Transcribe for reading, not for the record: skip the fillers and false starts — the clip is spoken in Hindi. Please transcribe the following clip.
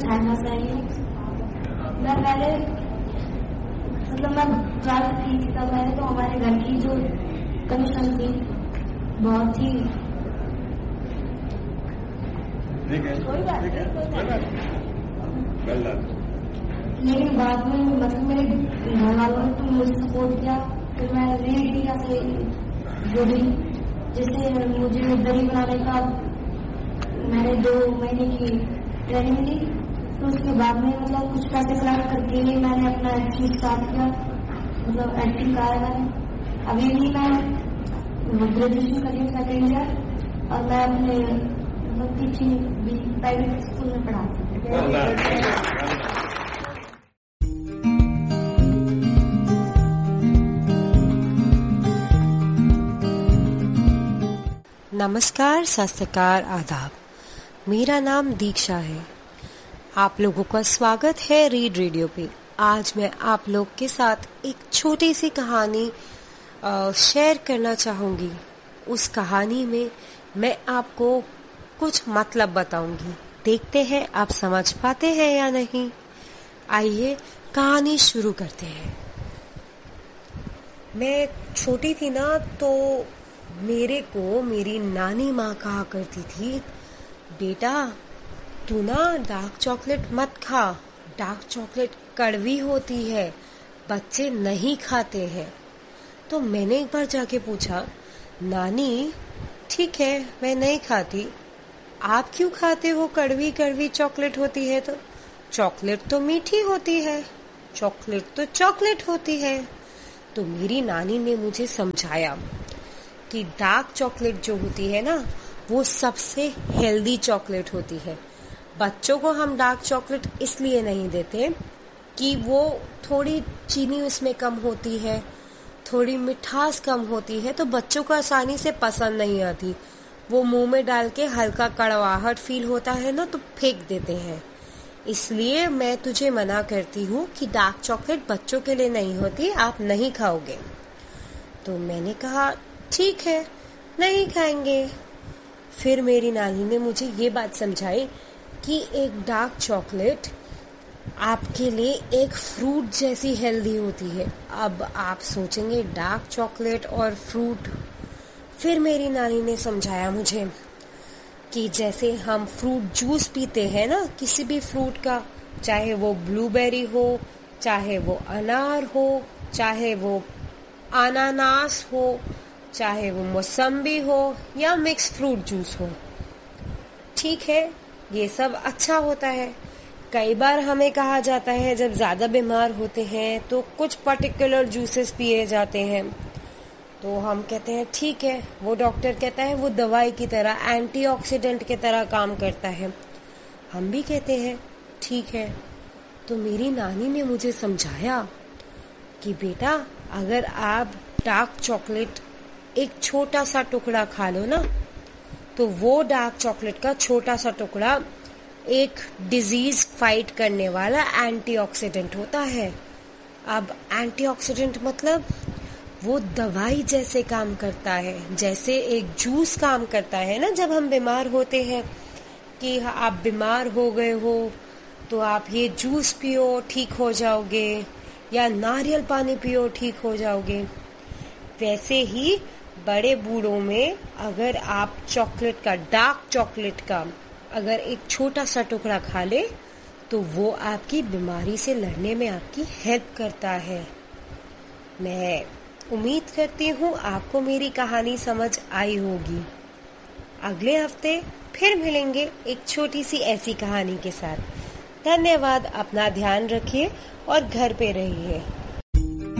छाया सही। मैं पहले मैं 12th की थी तब मैंने तो हमारे घर की जो कंडीशन थी बहुत ही कोई बात लेकिन बाद में मेरे घर वालों ने तो मुझे सपोर्ट किया। फिर मैं रीड किया से जो भी जिससे मुझे दही बनाने का मैंने 2 महीने की ट्रेनिंग ली। तो उसके बाद में कुछ पैसे कलेक्ट करके ही मैंने अपना एक्टिंग स्टार्ट किया। एक्टिंग का है मैंने अभी भी मैं ग्रेजुएशन कर रही हूँ 2nd ईयर और मैं अपने टीचिंग भी प्राइवेट स्कूल में पढ़ाती हूँ। नमस्कार, सत श्री अकाल, आदाब। मेरा नाम दीक्षा है। आप लोगों का स्वागत है रीड रेडियो पे। आज मैं आप लोग के साथ एक छोटी सी कहानी शेयर करना चाहूंगी। उस कहानी में मैं आपको कुछ मतलब बताऊंगी। देखते हैं आप समझ पाते हैं या नहीं। आइए कहानी शुरू करते हैं। मैं छोटी थी ना तो मेरे को मेरी नानी माँ कहा करती थी, बेटा तू ना डार्क चॉकलेट मत खा, डार्क चॉकलेट कड़वी होती है, बच्चे नहीं खाते हैं। तो मैंने एक बार जाके पूछा, नानी ठीक है मैं नहीं खाती, आप क्यों खाते हो? कड़वी कड़वी चॉकलेट होती है। तो चॉकलेट तो मीठी होती है, चॉकलेट तो चॉकलेट होती है। तो मेरी नानी ने मुझे समझाया कि डार्क चॉकलेट जो होती है ना वो सबसे हेल्दी चॉकलेट होती है। बच्चों को हम डार्क चॉकलेट इसलिए नहीं देते कि वो थोड़ी चीनी उसमें कम होती है, थोड़ी मिठास कम होती है, तो बच्चों को आसानी से पसंद नहीं आती। वो मुंह में डाल के हल्का कड़वाहट फील होता है ना तो फेंक देते हैं। इसलिए मैं तुझे मना करती हूँ कि डार्क चॉकलेट बच्चों के लिए नहीं होती, आप नहीं खाओगे। तो मैंने कहा ठीक है नहीं खाएंगे। फिर मेरी नानी ने मुझे ये बात समझाई कि एक डार्क चॉकलेट आपके लिए एक फ्रूट जैसी हेल्दी होती है। अब आप सोचेंगे डार्क चॉकलेट और फ्रूट। फिर मेरी नानी ने समझाया मुझे कि जैसे हम फ्रूट जूस पीते हैं ना, किसी भी फ्रूट का, चाहे वो ब्लूबेरी हो, चाहे वो अनार हो, चाहे वो अनानास हो, चाहे वो मौसम्बी हो या मिक्स फ्रूट जूस हो, ठीक है ये सब अच्छा होता है। कई बार हमें कहा जाता है जब ज्यादा बीमार होते हैं तो कुछ पर्टिकुलर जूसेस पिए जाते हैं, तो हम कहते हैं ठीक है, वो डॉक्टर कहता है वो दवाई की तरह एंटीऑक्सीडेंट की तरह काम करता है, हम भी कहते हैं ठीक है। तो मेरी नानी ने मुझे समझाया कि बेटा अगर आप डार्क चॉकलेट एक छोटा सा टुकड़ा खा लो ना, तो वो डार्क चॉकलेट का छोटा सा टुकड़ा एक डिजीज फाइट करने वाला एंटीऑक्सीडेंट होता है। अब एंटीऑक्सीडेंट मतलब वो दवाई जैसे काम करता है, जैसे एक जूस काम करता है ना जब हम बीमार होते हैं, कि आप बीमार हो गए हो तो आप ये जूस पियो ठीक हो जाओगे, या नारियल पानी पियो ठीक हो जाओगे। वैसे ही बड़े बूढ़ों में अगर आप चॉकलेट का, डार्क चॉकलेट का अगर एक छोटा सा टुकड़ा खा ले तो वो आपकी बीमारी से लड़ने में आपकी हेल्प करता है। मैं उम्मीद करती हूँ आपको मेरी कहानी समझ आई होगी। अगले हफ्ते फिर मिलेंगे एक छोटी सी ऐसी कहानी के साथ। धन्यवाद, अपना ध्यान रखिए और घर पे रहिए।